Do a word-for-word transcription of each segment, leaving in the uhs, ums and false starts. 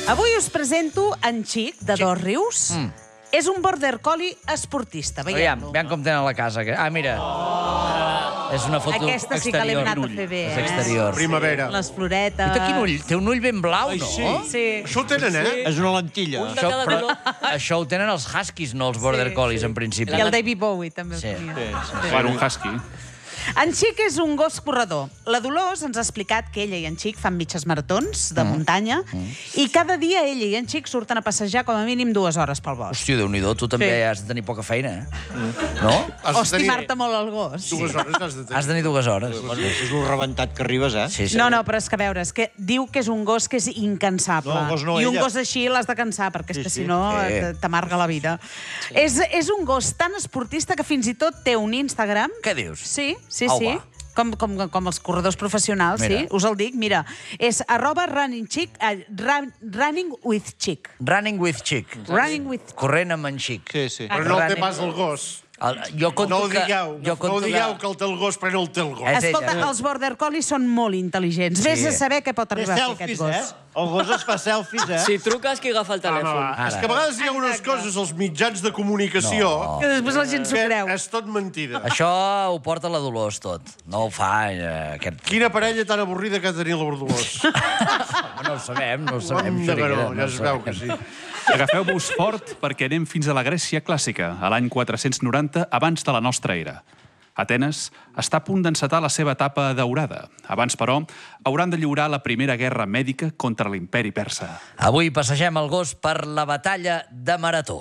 Avui us presento en Xic, de Dos Rius. Mm. És un border collie esportista, veiem-lo. Veiem com tenen la casa. Ah, mira. Oh. És una foto Aquesta exterior. sí que l'hem anat a fer bé, és eh? exterior. Primavera. Les floretes... I té quin ull? Té un ull ben blau, no? sí. Sí. Això ho tenen, eh? És una lentilla. Això, però, això ho tenen els huskies, no els border collies, en principi. I el David Bowie també ho Sí. tenia. Bueno, un husky. En Xic és un gos corredor. La Dolors ens ha explicat que ella i en Xic fan mitges maratons de muntanya i cada dia ella i en Xic surten a passejar com a mínim dues hores pel bosc. Hòstia, Déu-n'hi-do, tu també Sí. has de tenir poca feina, eh? No? Has O de tenir estimar-te molt el gos. dues hores has de tenir. Has de tenir dues hores. Bueno, és el rebentat que arribes, eh? Sí, sí. No, no, però és que a veure, és que diu que és un gos que és incansable. No, el gos no, I un ella. gos així l'has de cansar, perquè és Sí, que sí. si no Sí. eh, t'amarga la vida. És, és un gos tan esportista que fins i tot té un Instagram. Què dius? Sí, sí, Au, sí. va. Com, com, com els corredors professionals, Mira. sí. Us el dic, mira. És arroba running chic, eh, run, running with chic. Running with Chic. Running with... Corrent amb en Xic. Sí, sí. Però no el té pas el gos. El, jo conto No ho que... digueu. Jo No conto ho digueu que el té el gos, però no el té el gos. És Escolta, ella. els border collies són molt intel·ligents. Sí. Vés a saber què pot Té arribar a fer aquest selfies, gos. eh? El gos es fa selfies, eh? Si truques, qui agafa el telèfon? Home, és que a vegades hi ha unes coses als mitjans de comunicació Que després la gent s'ho que creu. és tot mentida. Això ho porta la Dolors, tot. No ho fa, eh, aquest... Quina parella tan avorrida que ha de tenir la Dolors. No ho sabem, no ho sabem. Home de Xeriquera, garó, no ja ho es veu que sabem. sí. Agafeu-vos fort perquè anem fins a la Grècia clàssica, a l'any quatre-cents noranta, abans de la nostra era. Atenes està a punt d'encetar la seva etapa daurada. Abans, però, hauran de lliurar la primera guerra mèdica contra l'imperi persa. Avui passegem el gos per la batalla de Marató.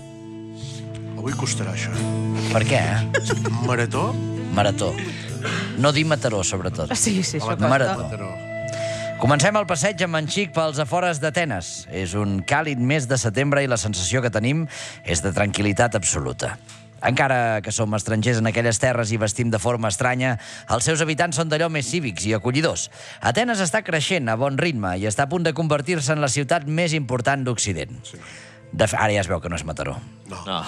Avui costarà això. Per què, eh? Marató? Marató. No dir Mataró, sobretot. Sí, sí, això costa. Marató. Mataró. Comencem el passeig amb en Xic pels afores d'Atenes. És un càlid mes de setembre i la sensació que tenim és de tranquil·litat absoluta. Encara que som estrangers en aquelles terres i vestim de forma estranya, els seus habitants són d'allò més cívics i acollidors. Atenes està creixent a bon ritme i està a punt de convertir-se en la ciutat més important d'Occident. De fe, ara ja es veu que no és Mataró. No.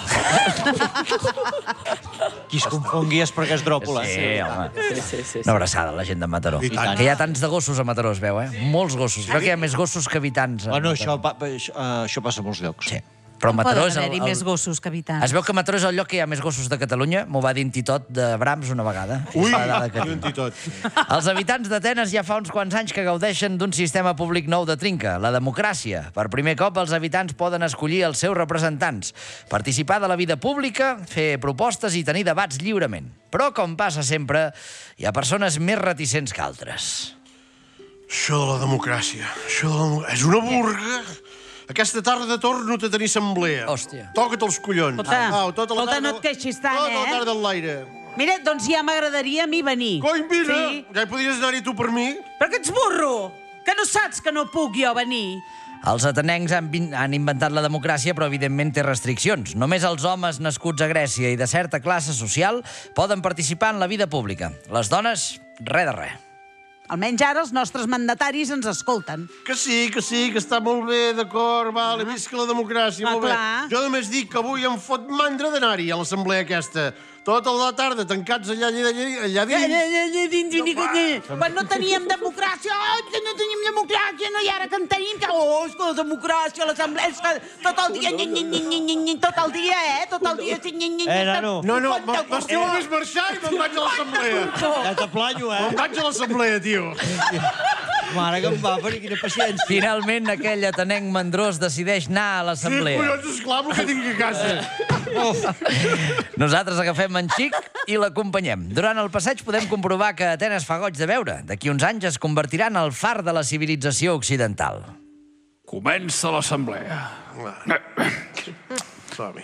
Qui es confongui és perquè és dròpol, eh? Sí, home. Sí, sí, sí. Una abraçada a la gent de Mataró. I tant. Que hi ha tants de gossos a Mataró, es veu, eh? Molts gossos. Crec que hi ha més gossos que habitants. a Bueno, Mataró. això, pa- pa- això, eh, això passa a molts llocs. Sí. Però Mataró Poden és el, haver-hi el... més gossos que habitants. Es veu que Mataró és el lloc que hi ha més gossos de Catalunya. M'ho va dir en Titot de Brahms una vegada. Ui, És la dada que i tinc. un titot. Els habitants d'Atenes ja fa uns quants anys que gaudeixen d'un sistema públic nou de trinca, la democràcia. Per primer cop, els habitants poden escollir els seus representants, participar de la vida pública, fer propostes i tenir debats lliurement. Però, com passa sempre, hi ha persones més reticents que altres. Això de la democràcia. Això de la... demo- És una burga. Aquesta tarda torno a tenir assemblea. Hòstia. Toca't els collons. Escolta, Au, tota la escolta, tarda- no et queixis tant, Tota la eh? tarda en l'aire. Mira, doncs ja m'agradaria a mi venir. Coi, mira, Sí. ja hi podries anar-hi tu per mi. Però que ets burro! Que no saps que no puc jo venir? Els atenencs han, vin- han inventat la democràcia, però evidentment té restriccions. Només els homes nascuts a Grècia i de certa classe social poden participar en la vida pública. Les dones, res de res. Almenys ara els nostres mandataris ens escolten. Que sí, que sí, que està molt bé, d'acord, vale, visca la democràcia, Ah, molt bé. clar. Jo només dic que avui em fot mandra d'anar-hi a l'assemblea aquesta. Tota la tarda tancats allà, allà, allà, allà dins. Quan no teníem democràcia, oh, que no teníem democràcia, no, i ara que en tenim, que, oh, és que la democràcia, l'assemblea, és que tot el dia, nyi, nyi, nyi, nyi, nyi, nyi, tot el dia, eh, tot el dia, nyi, nyi, nyi, Eh, nano. No, no, m'estimulis marxar i me'n vaig a l'assemblea. Ja t'aplanyo, Me'n eh? vaig a l'assemblea, tio. Mare que em va, per quina paciència. Finalment, aquell atenenc mandrós decideix anar a Sí, l'assemblea. collons, esclar, el que tinc a casa. Nosaltres agafem en Xic i l'acompanyem. Durant el passeig podem comprovar que Atenes fa goig de veure. D'aquí uns anys es convertirà en el far de la civilització occidental. Comença l'assemblea. Som-hi.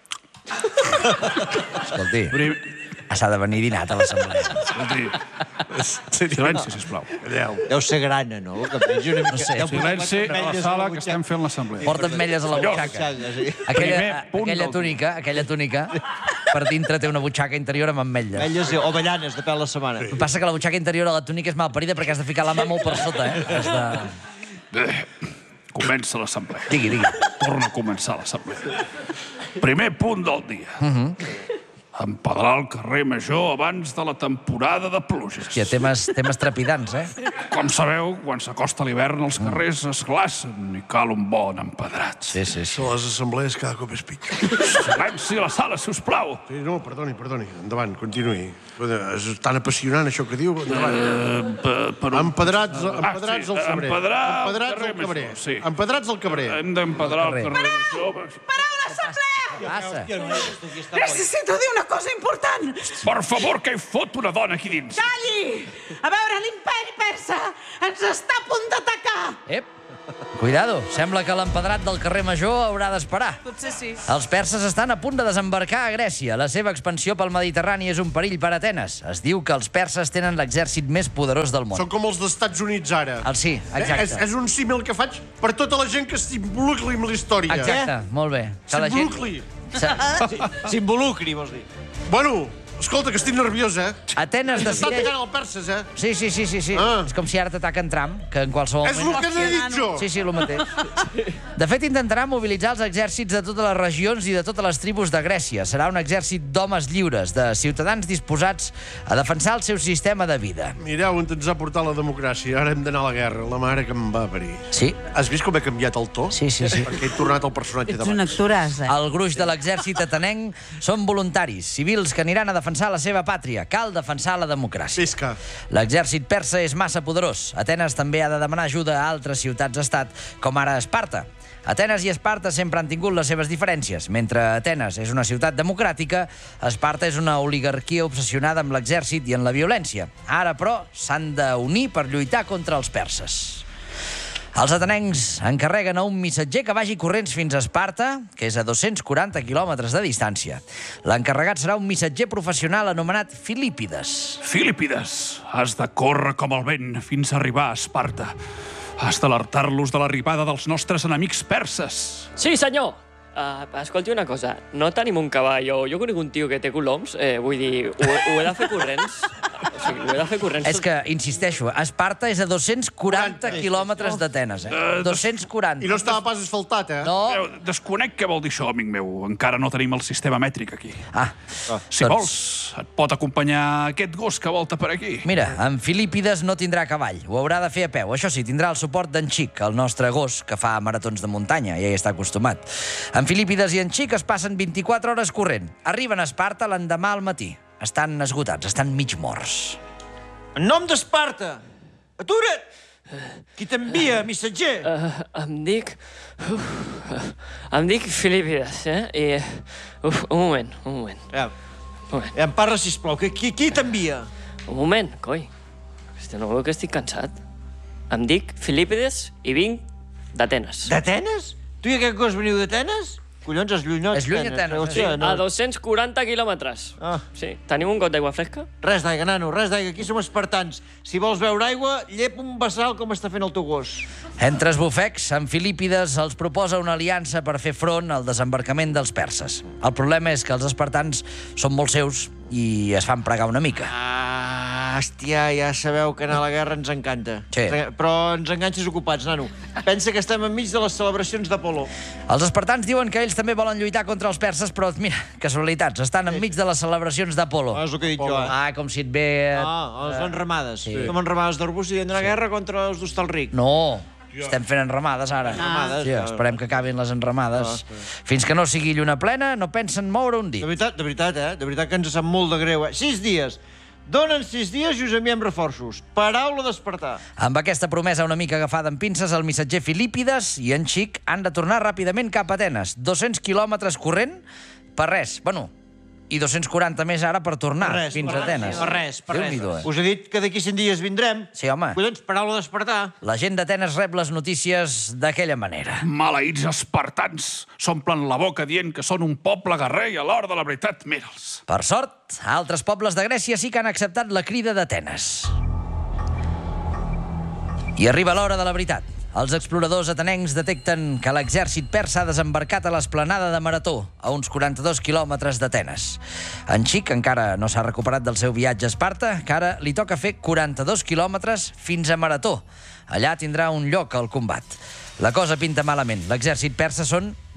Escolti, Prim... s'ha de venir dinat a l'assemblea. Escolti, silenci, sisplau. Calleu. Deu ser grana, no? El que menja una mica... No sé. Deu posar Silenci a la ametlles sala la que butxaca. estem fent l'assemblea. Porta ametlles a la butxaca. Butxaca, sí. Aquella, Primer punt aquella del- túnica, aquella túnica, per dintre té una butxaca interior amb ametlles. Ametlles o avellanes, depèn de la setmana. El que passa que la butxaca interior a la túnica és malparida perquè has de ficar la mà molt per sota, eh? Has de... Bé, comença l'assemblea. Digui, digui. Torna a començar l'assemblea. Primer punt del dia. empedrar el carrer Major abans de la temporada de pluges. Hòstia, temes, temes trepidants, eh? Com sabeu, quan s'acosta l'hivern els carrers es glacen i cal un bon empedrat. Sí, sí, sí. A les assemblees cada cop és pitjor. Silenci a la sala, si us plau. Sí, no, perdoni, perdoni. Endavant, continuï. És tan apassionant això que diu. Endavant. Uh, per, per un... Empedrats, empedrats ah, sí, al cabrer. Empedrar Empedrats el carrer al cabrer. Major, sí. Empedrats al cabrer. Hem d'empedrar el carrer Major. Pareu l'assemblea! Passa. Necessito dir una cosa important! Per favor, que hi fot una dona aquí dins. Calli! A veure, l'imperi persa ens està a punt d'atacar! Ep, cuidado, sembla que l'empedrat del carrer Major haurà d'esperar. Potser sí. Els perses estan a punt de desembarcar a Grècia. La seva expansió pel Mediterrani és un perill per Atenes. Es diu que els perses tenen l'exèrcit més poderós del món. Són com els d'Estats Units ara. El sí, exacte. És, és un símil que faig per tota la gent que s'involucri amb la història. Exacte, molt bé. Que la gent... S'involucri. S'involucri, vols dir. Bueno, escolta, que estic nerviós, eh? Atenes Està decideix... atacant el perses, eh? Sí, sí, sí, sí, sí. Ah. És com si ara t'ataquen Trump, que en qualsevol És el que n'he dit jo. Sí, sí, el mateix. De fet, intentarà mobilitzar els exèrcits de totes les regions i de totes les tribus de Grècia. Serà un exèrcit d'homes lliures, de ciutadans disposats a defensar el seu sistema de vida. Mireu on ens ha portat la democràcia. Ara hem d'anar a la guerra. La mare que em va parir. Sí. Has vist com he canviat el to? Sí, sí, sí. Perquè he tornat al personatge Ets un d'abans. actoràs, eh? El gruix de l'exèrcit atenenc són voluntaris, civils que aniran a defensar la seva pàtria. Cal defensar la democràcia. Visca. L'exèrcit persa és massa poderós. Atenes també ha de demanar ajuda a altres ciutats-estat, com ara Esparta. Atenes i Esparta sempre han tingut les seves diferències. Mentre Atenes és una ciutat democràtica, Esparta és una oligarquia obsessionada amb l'exèrcit i en la violència. Ara, però, s'han d'unir per lluitar contra els perses. Els atenencs encarreguen a un missatger que vagi corrents fins a Esparta, que és a dos-cents quaranta quilòmetres de distància. L'encarregat serà un missatger professional anomenat Filípides. Filípides, has de córrer com el vent fins a arribar a Esparta. Has d'alertar-los de l'arribada dels nostres enemics perses. Sí, senyor! Uh, escolti una cosa, no tenim un cavall o jo conec un tio que té coloms, eh, vull dir, ho, ho he de fer corrents. O sigui, ho he de fer corrents. És que, insisteixo, Esparta és a dos-cents quaranta quilòmetres d'Atenes, eh? dos-cents quaranta. I no estava pas asfaltat, eh? No. Eh, Desconec què vol dir això, amic meu. Encara no tenim el sistema mètric aquí. Ah, Si doncs- vols, et pot acompanyar aquest gos que volta per aquí. Mira, en Filípides no tindrà cavall, ho haurà de fer a peu. Això sí, tindrà el suport d'en Xic, el nostre gos, que fa maratons de muntanya, ja hi està acostumat. En Filípides i en Xic es passen vint-i-quatre hores corrent. Arriben a Esparta l'endemà al matí. Estan esgotats, estan mig morts. En nom d'Esparta! Atura't! Qui t'envia, missatger? Uh, em dic... Uf, uh, em dic Filípides, eh? I... Uf, un moment, un moment. Ja, Un moment, ja em parla, sisplau. Qui, qui, qui t'envia? un moment, coi. Hosti, no veu que estic cansat? Em dic Filípides i vinc d'Atenes. D'Atenes? Tu i aquest gos veniu d'Atenes? Collons, és lluny, no? És lluny Atenes, Hòstia, A dos-cents quaranta quilòmetres. Ah. Sí. Teniu un got d'aigua fresca? Res d'aigua, nano, res d'aigua. Aquí som espartans. Si vols beure aigua, llep un vessal com està fent el teu gos. Entre esbufecs, en Filípides els proposa una aliança per fer front al desembarcament dels perses. El problema és que els espartans són molt seus i es fan pregar una mica. Ah, hòstia, ja sabeu que anar a la guerra ens encanta. Sí. Però ens enganxes ocupats, nano. Pensa que estem enmig de les celebracions d'Apolo. Els espartans diuen que ells també volen lluitar contra els perses, però, mira, casualitats, estan enmig de les celebracions d'Apolo. Ah, és el que he dit jo, eh? Ah, com si et ve... Ah, les enramades. Sí. Com enramades d'Arbús i d'anar a guerra contra els d'Hostalric. No, estem fent enramades ara. Enramades, Sí, ah. esperem que acabin les enramades. Fins que no sigui lluna plena, no pensen moure un dit. De veritat, de veritat, eh? De veritat que ens sap molt de greu, eh? Sis dies. Donen sis dies i us enviem reforços. Paraula d'Espartà. Amb aquesta promesa una mica agafada en pinces, el missatger Filípides i en Xic han de tornar ràpidament cap a Atenes. dos-cents quilòmetres corrent per res. Bueno, i dos-cents quaranta més ara per tornar Per res, fins per a Atenes. Per res, per res. Déu-n'hi-do, eh? Us he dit que d'aquí cent dies vindrem. Sí, home. Collons, paraula d'Espartà. La gent d'Atenes rep les notícies d'aquella manera. Maleïts espartans s'omplen la boca dient que són un poble guerrer i a l'hora de la veritat, mira'ls. Per sort, altres pobles de Grècia sí que han acceptat la crida d'Atenes. I arriba l'hora de la veritat. Els exploradors atenencs detecten que l'exèrcit persa ha desembarcat a l'esplanada de Marató, a uns quaranta-dos quilòmetres d'Atenes. En Xic encara no s'ha recuperat del seu viatge a Esparta, que ara li toca fer quaranta-dos quilòmetres fins a Marató. Allà tindrà un lloc al combat. La cosa pinta malament. L'exèrcit persa són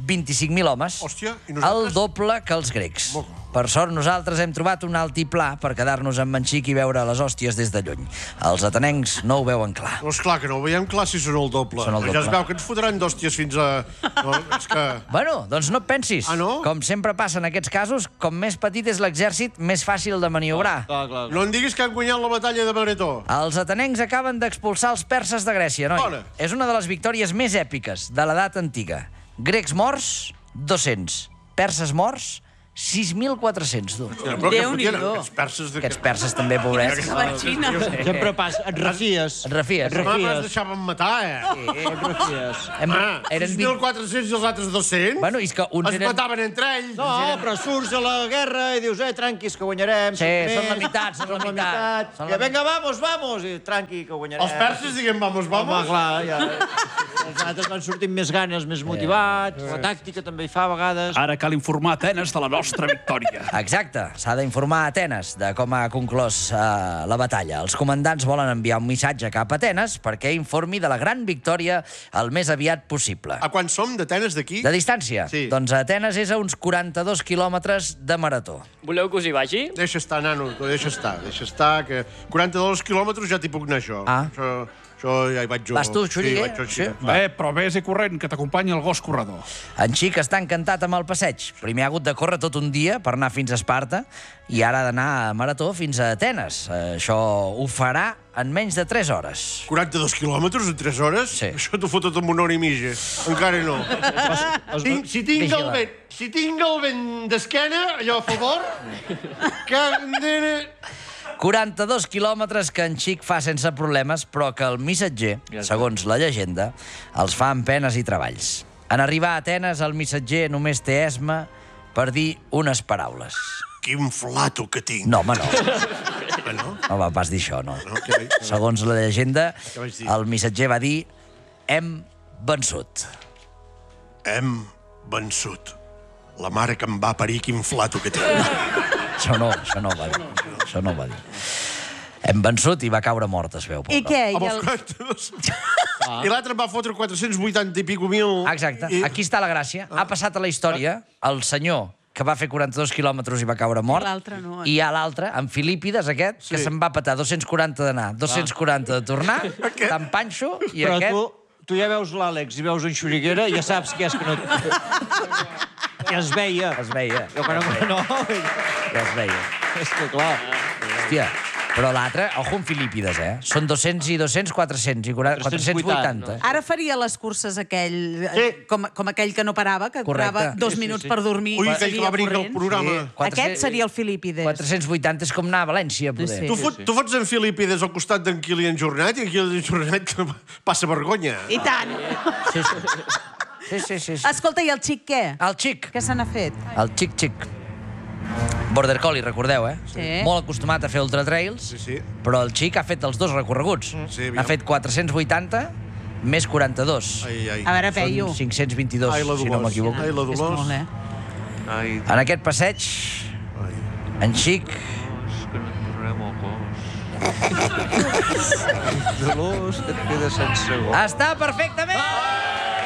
vint-i-cinc mil homes. Hòstia, i el nosaltres? doble que els grecs. Molt. Per sort, nosaltres hem trobat un altiplà per quedar-nos amb en Xic i veure les hòsties des de lluny. Els atenencs no ho veuen clar. No, esclar que no ho veiem clar si són el doble. Són el Ja es doble. veu que ens fotran d'hòsties fins a... No, és que... Bueno, doncs no et pensis. Ah, no? Com sempre passa en aquests casos, com més petit és l'exèrcit, més fàcil de maniobrar. Clar, clar. No em diguis que han guanyat la batalla de Marató. Els atenencs acaben d'expulsar els perses de Grècia, noi. Bona. És una de les victòries més èpiques de l'edat antiga. Grecs morts, dos-cents. Perses morts, sis mil quatre-cents, tu. Ja, però què Déu-n'hi-do. fotien aquests perses de... Aquests perses també, pobrets. Imagina. Sempre passa, et refies. Et refies? Et Home, refies. es deixaven matar, eh? Et refies. Hem, Ah, eren sis vint... mil quatre-cents i els altres dos-cents? Bueno, és que uns Es eren... mataven entre ells. No, però surts a la guerra i dius, eh, tranquis, que guanyarem. Sí, més, són la meitat, són la meitat. Són la Ja, vinga, vamos, vamos. I tranqui, que guanyarem. Els perses diguen vamos, Home, vamos. clar, ja. Els altres van sortir amb més ganes, més motivats. La tàctica també hi fa a vegades. Ara cal informar Atenes de la nostra victòria. Exacte, s'ha d'informar a Atenes de com ha conclòs eh, la batalla. Els comandants volen enviar un missatge cap a Atenes perquè informi de la gran victòria el més aviat possible. A quan som d'Atenes d'aquí? De distància? Sí. Doncs Atenes és a uns quaranta-dos quilòmetres de marató. Voleu que us hi vagi? Deixa estar, nano, deixa estar, deixa estar, que quaranta-dos quilòmetres ja t'hi puc anar, això. Ah. Això, això ja hi vaig jo. Vas tu, Xuriguer? Sí, vaig jo, Sí. sí. Bé, però vés i corrent, que t'acompanyi el gos corredor. En Xic està encantat amb el passeig. Primer ha hagut de córrer tot un dia per anar fins a Esparta i ara ha d'anar a marató fins a Atenes. Això ho farà en menys de tres hores. quaranta-dos quilòmetres en tres hores? Sí. Això t'ho fot tot en una hora i mitja. Encara no. Tinc, si tinc el Vigila. vent, si tinc el vent d'esquena, allò a favor, que... quaranta-dos quilòmetres que en Xic fa sense problemes, però que el missatger, segons la llegenda, els fa amb penes i treballs. En arribar a Atenes, el missatger només té esma per dir unes paraules. Quin flato que tinc. No, home, no. Ah, no? No va pas dir això, no. No, què vaig- Segons la llegenda, Què vaig dir? el missatger va dir hem vençut. Hem vençut. La mare que em va parir, quin flato que tinc. Això no, això no va dir. Això no va dir. Hem vençut i va caure mort, es veu. I pobre. què? Amb I els el... quaranta-dos. I l'altre em va fotre quatre-cents vuitanta i pico mil. Exacte. I... Aquí està la gràcia. Ha passat a la història el senyor que va fer quaranta-dos quilòmetres i va caure mort. I l'altre no. I hi ha l'altre, en Filípides, aquest, que Sí. se'n va petar dos-cents quaranta d'anar, dos-cents quaranta de tornar, tan panxo, i Però aquest... tu, tu ja veus l'Àlex i veus en Xuriguera i ja saps que és que no... Ja es veia. Es veia. Jo que no... no Ja es veia. és que clar... Hòstia, però l'altre, ojo amb Filípides, eh? Són dos-cents i dos-cents, quatre-cents i quatre-cents vuitanta. Ara faria les curses aquell, Sí. com, com aquell que no parava, que Correcte. durava dos Sí, sí, minuts sí. per dormir Ui, i aquell que seguia va venir al corrent. programa. Aquest seria el Filípides. quatre-cents vuitanta és com anar a València, poder. Sí, Tu, fot, tu fots en Filipides al costat d'en Kilian Jornet i en Kilian Jornet passa vergonya. I tant. Sí, sí. Sí, sí, sí, sí. Escolta, i el xic què? El Xic. Què se n'ha fet? El xic-xic. Border Collie, recordeu, eh? Sí. Molt acostumat a fer ultratrails, Sí, sí. però el Xic ha fet els dos recorreguts. Sí, aviam. ha fet quatre-cents vuitanta més quaranta-dos. Ai, ai. A veure, Peyu. Són cinc-cents vint-i-dos, Ai, la si no Dolors. m'equivoco. Ai, la És Dolors. molt, eh? Ai, En aquest passeig, en Xic que no et tornarem al cos. Dolors, que et queda sense gos. està perfectament!